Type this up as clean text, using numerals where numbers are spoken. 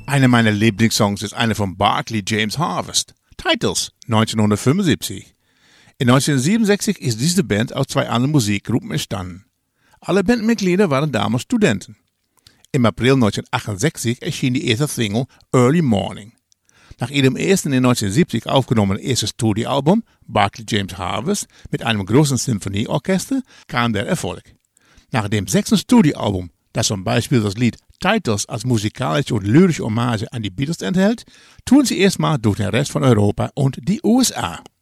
Eine meiner Lieblingssongs ist eine von Barclay James Harvest, Titles, 1975. In 1967 ist diese Band aus 2 anderen Musikgruppen entstanden. Alle Bandmitglieder waren damals Studenten. Im April 1968 erschien die erste Single Early Morning. Nach ihrem ersten in 1970 aufgenommenen ersten Studioalbum, Barclay James Harvest, mit einem großen Sinfonieorchester, kam der Erfolg. Nach dem 6. Studioalbum, das zum Beispiel das Lied Titles als musikalische und lyrische Hommage an die Beatles enthält, touren sie erstmal durch den Rest von Europa und die USA.